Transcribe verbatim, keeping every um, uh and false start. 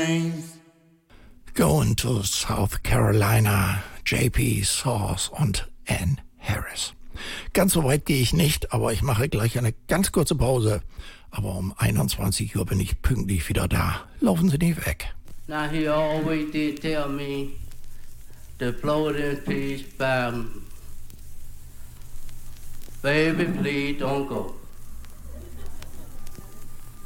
trains. Going to South Carolina, J P Source und Ann Harris. Ganz so weit gehe ich nicht, aber ich mache gleich eine ganz kurze Pause. Aber um einundzwanzig Uhr bin ich pünktlich wieder da. Laufen Sie nicht weg. Now he always did tell me to float in peace, bam. Baby, please don't go.